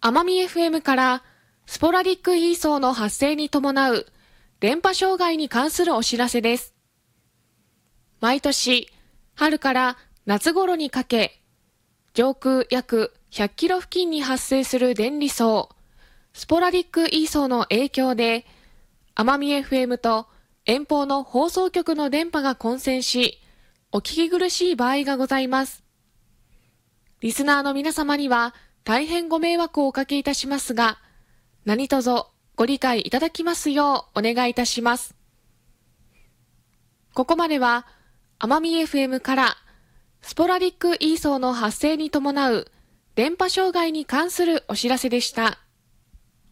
奄美 FM からスポラディックイーソーの発生に伴う電波障害に関するお知らせです。毎年春から夏頃にかけ、上空約100キロ付近に発生する電離層、スポラディックイーソーの影響で、奄美 FM と遠方の放送局の電波が混線し、お聞き苦しい場合がございます。リスナーの皆様には大変ご迷惑をおかけいたしますが、何卒ご理解いただきますようお願いいたします。ここまでは奄美 FM からスポラディックイーソーの発生に伴う電波障害に関するお知らせでした。